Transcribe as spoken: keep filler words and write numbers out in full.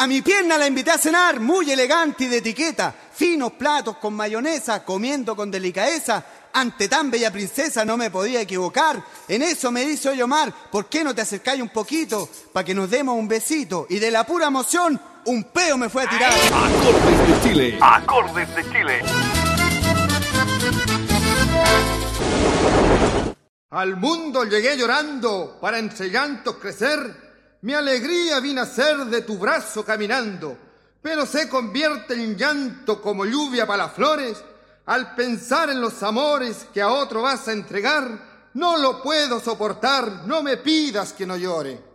A mi pierna la invité a cenar, muy elegante y de etiqueta, finos platos con mayonesa, comiendo con delicadeza. Ante tan bella princesa no me podía equivocar. En eso me dice: oye Omar, ¿por qué no te acercáis un poquito para que nos demos un besito? Y de la pura emoción, un peo me fue a tirar. Acordes de Chile. Acordes de Chile. Al mundo llegué llorando para entre llantos crecer. Mi alegría vino a ser de tu brazo caminando, pero se convierte en llanto como lluvia para las flores. Al pensar en los amores que a otro vas a entregar, no lo puedo soportar, no me pidas que no llore.